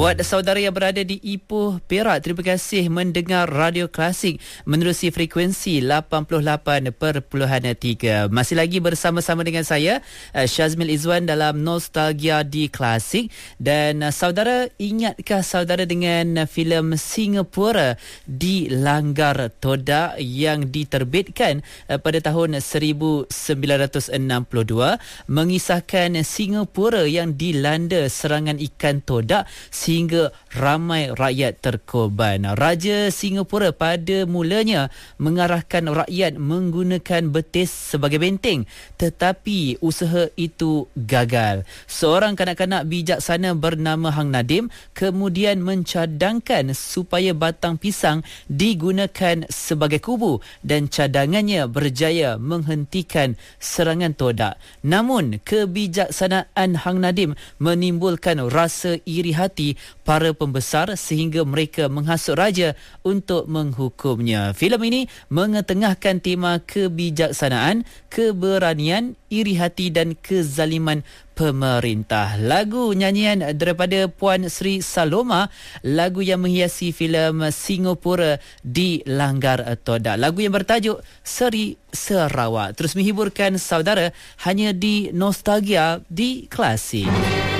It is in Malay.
Buat saudara yang berada di Ipoh, Perak, terima kasih mendengar Radio Klasik menerusi frekuensi 88.3. Masih lagi bersama-sama dengan saya, Syazmil Izwan dalam Nostalgia di Klasik. Dan saudara, ingatkah saudara dengan filem Singapura Dilanggar Todak yang diterbitkan pada tahun 1962, mengisahkan Singapura yang dilanda serangan ikan todak sehingga ramai rakyat terkorban. Raja Singapura pada mulanya mengarahkan rakyat menggunakan betis sebagai benteng, tetapi usaha itu gagal. Seorang kanak-kanak bijaksana bernama Hang Nadim kemudian mencadangkan supaya batang pisang digunakan sebagai kubu dan cadangannya berjaya menghentikan serangan todak. Namun kebijaksanaan Hang Nadim menimbulkan rasa iri hati para pembesar sehingga mereka menghasut raja untuk menghukumnya. Filem ini mengetengahkan tema kebijaksanaan, keberanian, iri hati dan kezaliman pemerintah. Lagu nyanyian daripada Puan Sri Saloma, lagu yang menghiasi filem Singapura Dilanggar Todak. Lagu yang bertajuk Seri Sarawak terus menghiburkan saudara hanya di Nostalgia di Klasik.